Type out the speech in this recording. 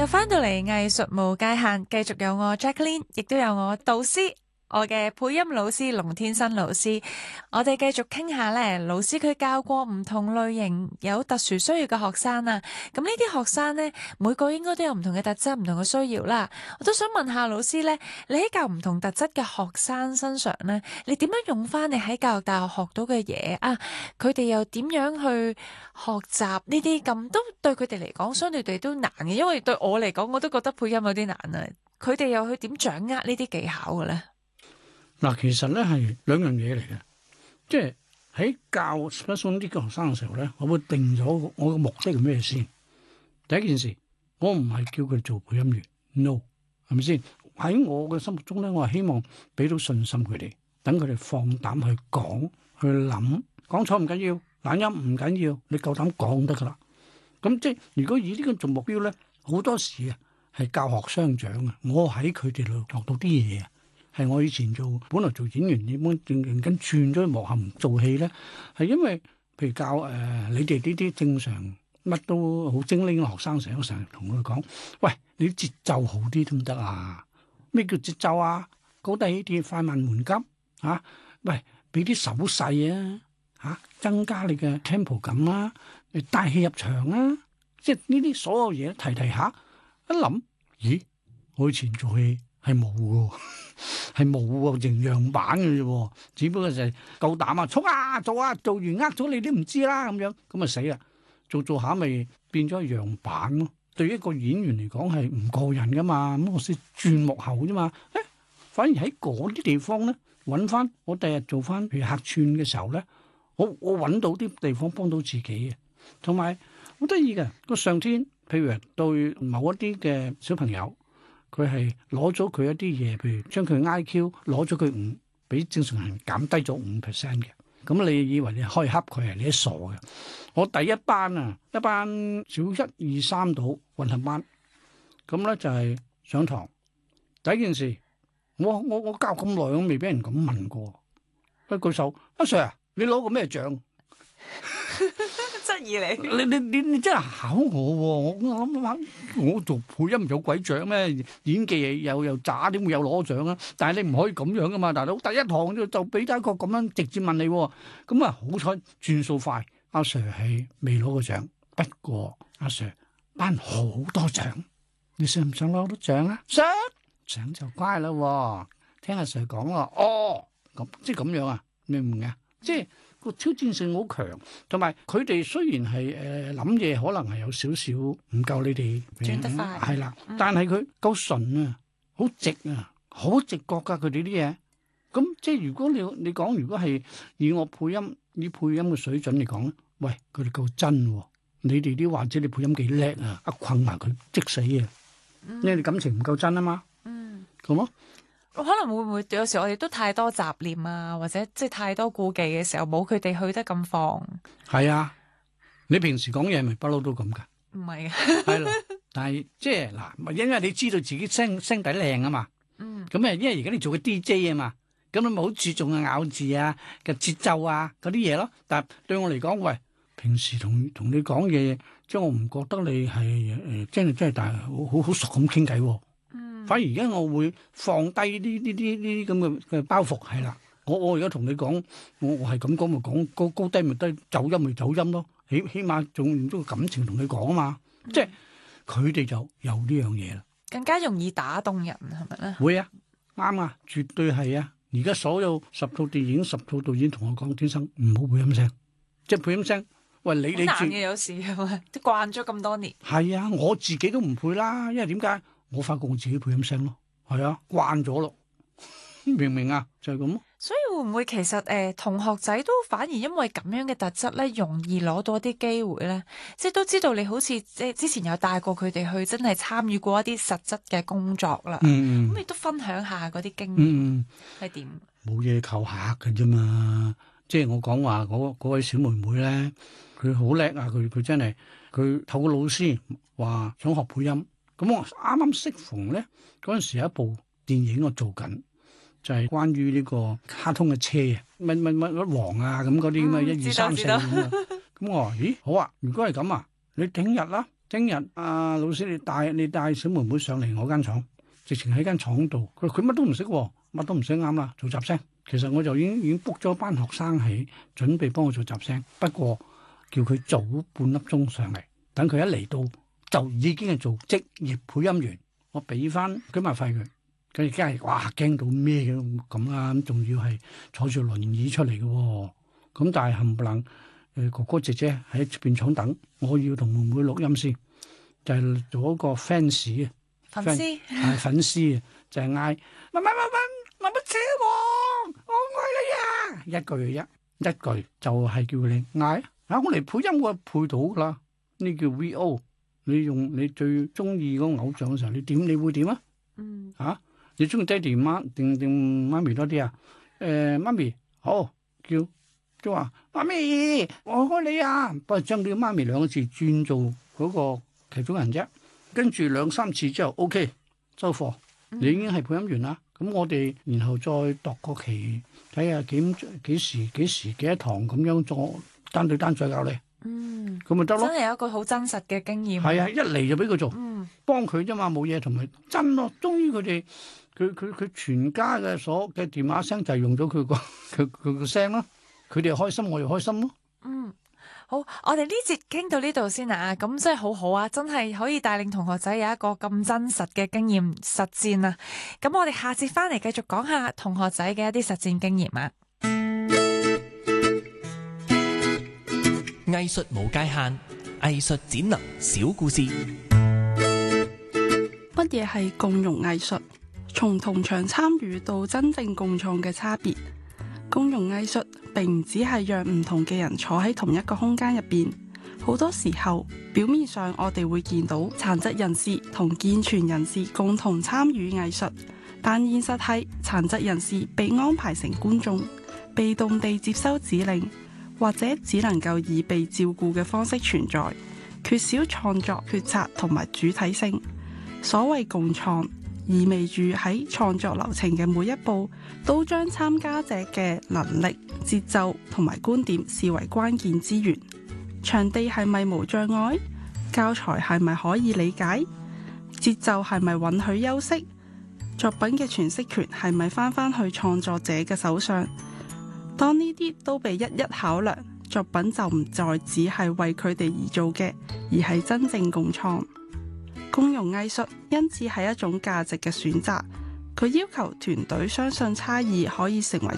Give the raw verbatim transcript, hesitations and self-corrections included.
翻到嚟藝術無界限，繼續有我 Jacqueline， 亦都有我導師，我嘅配音老師龍天生老師。我哋繼續傾下咧，老師佢教過唔同類型有特殊需要嘅學生啊。咁呢啲學生咧，每個應該都有唔同嘅特質、唔同嘅需要啦。我都想問下老師咧，你喺教唔同特質嘅學生身上咧，你點樣用翻你喺教育大學學到嘅嘢啊？佢哋又點樣去學習呢啲咁都對佢哋嚟講相對地都難嘅，因為對我嚟講我都覺得配音有啲難啊。佢哋又去點掌握呢啲技巧嘅咧？ 嗱，其實咧係兩樣嘢嚟嘅，即係喺教 special needs 嘅學生嘅時候咧，我會定咗我嘅目的係咩先？第一件事，我唔係叫佢做配音員 ，no， 係咪先？喺我嘅心目中咧，我係希望俾到信心佢哋，等佢哋放膽去講、去諗，講錯唔緊要，懶音唔緊要，你夠膽講得噶啦。咁即係如果以呢個做目標咧，好多時啊係教學相長啊，我喺佢哋度學到啲嘢啊。係我以前做，本來做演員點樣正正跟轉咗去幕後做戲咧，係因為譬如教誒、呃、你哋呢啲正常乜都好精靈嘅學生，成日成日同佢講，喂，你節奏好啲得唔得啊？咩叫節奏啊？高低起跌、快慢緩急啊？喂，俾啲手勢啊嚇、啊，增加你嘅 tempo 感啊，你帶氣入場啊，即係呢啲所有嘢提提下，一諗，咦，我以前做戲係冇喎。係冇喎，營養版嘅啫，只不過就係夠膽啊，衝啊，做啊，做完呃咗你都唔知啦，咁樣咁啊死啦！做做下咪變咗樣板咯。對於一個演員嚟講係唔過癮噶嘛，咁我先轉幕後啫嘛。誒，反而喺嗰啲地方咧，揾翻我第日做翻譬如客串嘅時候咧，我我揾到啲地方幫到自己嘅，同埋好得意嘅個上天，譬如對某一啲嘅小朋友。佢係攞咗佢一啲嘢，譬如將佢 I Q 攞咗佢五，比正常人減低咗五 percent 嘅。咁你以為你可以恰佢啊？你係傻嘅。我第一班啊，一班小一二三度混合班，咁咧就係上堂第一件事，我我我教咁耐，我未俾人咁問過。一舉手，阿 Sir 啊，你攞過咩獎？ 質疑你， 你你你你真係考我喎！我我諗下，我做配音有鬼獎咩？演技又又渣，點會有攞獎啊？但係你唔可以咁樣噶嘛，大佬！第一堂就就俾咗一個咁樣直接問你，咁啊好彩轉數快。阿 Sir 係未攞過獎，不過阿 Sir 頒好多獎，你想唔想攞到獎啊？想，獎就乖啦，聽阿 Sir 講啦。哦，咁即係咁樣啊？明唔明啊？即係。個挑戰性好強，同埋佢哋雖然係誒諗嘢可能係有少少唔夠你哋轉得快， 係啦， 嗯、 但係佢夠純啊，好直啊，好直覺㗎佢哋啲嘢。咁即係如果你你講，如果係以我配音以配音嘅水準嚟講咧，喂，佢哋夠真喎、啊。你哋啲或者你配音幾叻啊，一困埋佢即死啊，嗯、因為你感情唔夠真啊嘛。嗯，咁咯。 可能會唔會有時我哋都太多雜念啊，或者即係太多顧忌嘅時候，冇佢哋去得咁放。 係啊，你平時講嘢咪不嬲都咁噶？ 唔係啊， 係咯，但係即係嗱，因為你知道自己聲聲底靚啊嘛。嗯。咁啊，因為而家你做個 D J 啊嘛，咁你咪好注重嘅咬字啊、嘅節奏啊嗰啲嘢咯。但係對我嚟講，喂，平時同同你講嘢，即係我唔覺得你係誒真係真係但係好好好熟咁傾偈喎。反而而家我會放低呢啲呢啲呢啲咁嘅嘅包袱，係啦。我我而家同你講，我我係咁講咪講，高高低咪低，走音咪走音咯。起起碼仲用咗個感情同你講啊嘛。嗯、即係佢哋就有呢樣嘢啦， 更加容易打動人係咪咧？ 會啊，啱啊，絕對係啊。而家所有十套電影、十套導演同我講，天生唔好配音聲，即係配音聲。喂，你你難嘅有時係咪？都慣咗咁多年。 係啊，我自己都唔配啦，因為點解？我發覺我自己配音聲咯，係啊，慣咗咯，明唔明啊？就係咁咯。 所以會唔會其實誒、呃、同學仔都反而因為咁樣嘅特質咧，容易攞到一啲機會咧？即係都知道你好似即係之前有帶過佢哋去真係參與過一啲實質嘅工作啦。嗯，咁你都分享下嗰啲經驗係點？ 冇嘢靠客嘅啫嘛，即係我講話嗰位小妹妹咧，佢好叻啊！佢佢真係佢透過老師話想學配音。咁我啱啱適逢咧，嗰陣時有一部電影我做緊，就係、是、關於呢個卡通嘅車啊，乜乜乜乜王啊咁嗰啲咁嘅一二三四咁啊。咁我話咦好啊，如果係咁啊，你聽日啦， 聽日啊，老師你帶你帶小妹妹上嚟我間廠，直情喺間廠度，佢佢乜都唔識，乜都唔識啱啦，做雜聲。其實我就已經已經 book 咗班學生起，準備幫我做雜聲。不過叫佢早半粒鐘上嚟，等佢一嚟到就已經係做職業配音員。我俾翻佢埋費佢，佢而家係哇驚到咩嘅咁啦，咁仲要係坐住輪椅出嚟嘅喎。咁但係冚唪唥誒哥哥姐姐喺出邊廠等，我要同妹妹錄音先，就係、是、做一個 fans 啊， 粉絲係粉絲啊，就係嗌乜乜乜乜乜乜車王，我愛你啊！一句嘅啫，一句就係叫你嗌啊！我嚟配音我配到噶啦，呢叫 V O。你用你最中意嗰個偶像嘅時候，你點你會點啊？嗯，嚇你中意爹哋媽定定媽咪多啲啊？誒、呃、媽咪好叫即係話媽咪我愛你啊！不過將呢個媽咪兩個字轉做嗰個其中人啫，跟住兩三次之後 OK 收貨，你已經係配音員啦。咁、嗯、我哋然後再度個期睇下幾幾時幾時幾多堂咁樣做單對單再教你。嗯，咁咪得咯， 真係有一個好真實嘅經驗。 係啊，一嚟就俾佢做，嗯、幫佢啫嘛，冇嘢同埋真咯。終於佢哋佢佢佢全家嘅所嘅電話聲就係用咗佢個佢佢個聲咯，佢哋又開心，我又開心咯。 嗯，好，我哋呢節傾到呢度先啊，咁真係好好啊，真係可以帶領同學仔有一個咁真實嘅經驗實戰啊。咁我哋下節翻嚟繼續講下同學仔嘅一啲實戰經驗啊。 藝術無界限，藝術展能小故事。 乜嘢係共融藝術？從同場參與到真正共創嘅差別。共融藝術並唔只係讓唔同嘅人坐喺同一個空間入邊，好多時候表面上我哋會見到殘疾人士同健全人士共同參與藝術，但現實係殘疾人士被安排成觀眾，被動地接收指令，或者只能夠以被照顧嘅方式存在，缺少創作決策同埋主體性。所謂共創，意味住喺創作流程嘅每一步，都將參加者嘅能力、節奏同埋觀點視為關鍵資源。場地係咪無障礙？教材係咪可以理解？節奏係咪允許休息？作品嘅詮釋權係咪返返去創作者嘅手上？當呢啲都被一一考量，作品就唔再只係為佢哋而做嘅，而係真正共創。共融藝術因此係一種價值嘅選擇，佢要求團隊相信差異可以成為